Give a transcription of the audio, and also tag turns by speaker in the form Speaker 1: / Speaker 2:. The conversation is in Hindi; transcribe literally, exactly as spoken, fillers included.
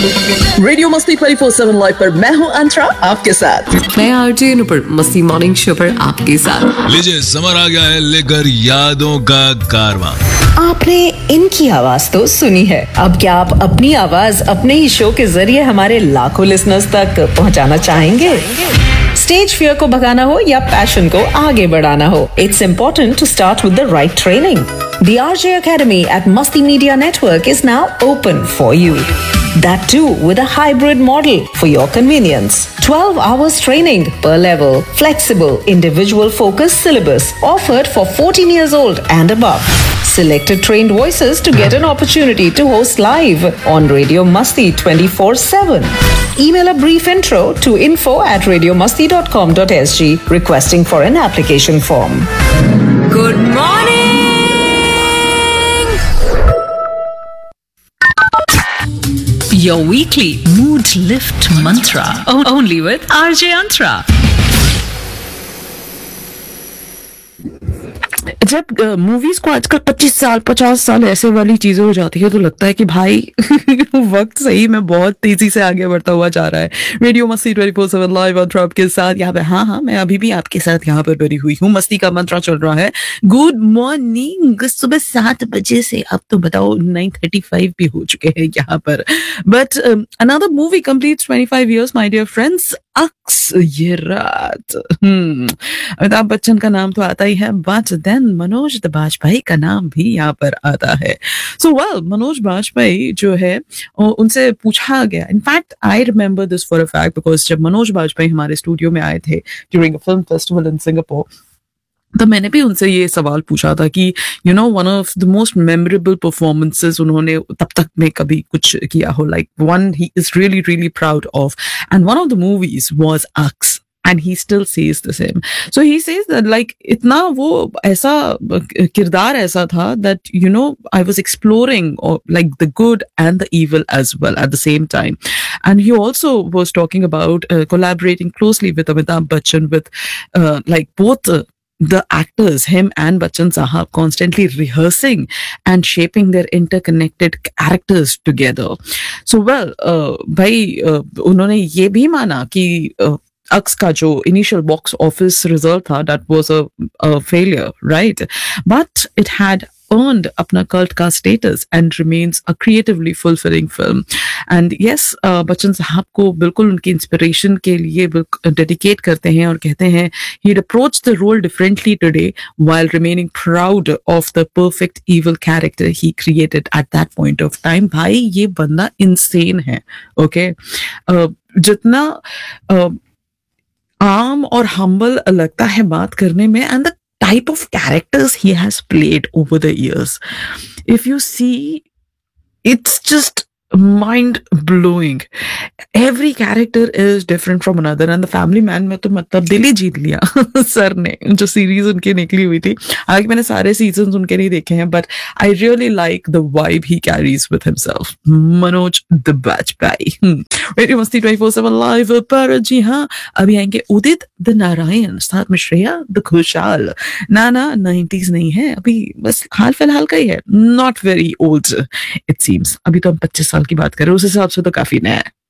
Speaker 1: रेडियो मस्ती ट्वेंटी फोर सेवन लाइव पर मैं हूँ अंतरा आपके साथ।
Speaker 2: मैं आरजे नुपुर मस्ती मॉर्निंग शो पर आपके साथ।
Speaker 3: लीजिए समर आ गया है लेकर यादों का कारवां।
Speaker 4: आपने इनकी आवाज तो सुनी है, अब क्या आप अपनी आवाज अपने ही शो के जरिए हमारे लाखों लिसनर्स तक पहुंचाना चाहेंगे? स्टेज फियर को भगाना हो या पैशन को आगे बढ़ाना हो, it's important to start with the right training. The R J Academy at Masti Media Network is now open for you. That too with a hybrid model for your convenience. twelve hours training per level. Flexible, individual focused syllabus offered for fourteen years old and above. Selected trained voices to get an opportunity to host live on Radio Masti twenty-four seven. Email a brief intro to info at radiomasti dot com dot s g requesting for an application form.
Speaker 2: Good morning.
Speaker 5: Your weekly mood lift mantra, only with R J Antra.
Speaker 6: जब मूवीज को आजकल पच्चीस साल पचास साल ऐसे वाली चीजें हो जाती है तो लगता है कि भाई वक्त सही में बहुत तेजी से आगे बढ़ता हुआ जा रहा है। रेडियो मस्ती ट्वेंटी फोर सेवन लाइव अंतरा आपके साथ यहाँ पे। हाँ हाँ मैं अभी भी आपके साथ यहाँ पर बनी हुई हूँ। मस्ती का मंत्रा चल रहा है। Good morning. सुबह सात बजे से अब तो बताओ नाइन थर्टी फाइव भी हो चुके हैं यहाँ पर। But another movie completes twenty five years my dear friends. अक्स ये रात। अमिताभ बच्चन का नाम तो आता ही है, but then Manoj the Bajpayee का नाम भी यहाँ पर आता है। सो वेल मनोज बाजपेयी जो है उनसे पूछा गया, in fact I remember this for a fact because जब मनोज बाजपेयी हमारे स्टूडियो में आए थे during a film festival in Singapore, तो मैंने भी उनसे ये सवाल पूछा था कि you know one of the most memorable performances उन्होंने तब तक में कभी कुछ किया हो, like one he is really really proud of, and one of the movies was X and he still says the same. So he says that like इतना वो ऐसा किरदार ऐसा था that you know I was exploring or like the good and the evil as well at the same time. And he also was talking about uh, collaborating closely with Amitabh Bachchan with uh, like both uh, the actors, him and Bachchan Sahab, constantly rehearsing and shaping their interconnected characters together. So well, uh, भाई uh, उन्होंने ये भी माना कि uh, अक्स का जो इनिशियल बॉक्स ऑफिस रिजल्ट था that was a failure, right, but it had earned अपना कल्ट का status and remains a creatively fulfilling film. And yes Bachchan साहब को बिल्कुल उनकी इंस्पिरेशन के लिए डेडिकेट करते हैं और कहते हैं he approached the role differently today while remaining proud of the perfect evil character he created at that point of time. भाई ये बंदा इंसेन है, ओके okay? uh, जितना uh, आम और हम्बल लगता है बात करने में, and the type of characters he has played over the years, if you see, it's just mind blowing. Every character is different from another, and the Family Man में तो मतलब दिल ही जीत लिया सर ने, जो सीरीज उनकी निकली हुई थी। हालांकि मैंने सारे सीजन्स उनके नहीं देखे हैं, but I really like the vibe he carries with himself. Manoj the Bajpayee. Radio मस्ती ट्वेंटी फोर सेवन लाइव पर जी हाँ अभी आएंगे उदित द नारायण, साथ में श्रेया द खुशहाल। नाना नाइंटीज़ नहीं है, अभी बस हाल फिलहाल का ही है, not very old it seems. अभी तो हम पच्चीस साल की बात कर रहे हैं, उस हिसाब से तो काफी नया है।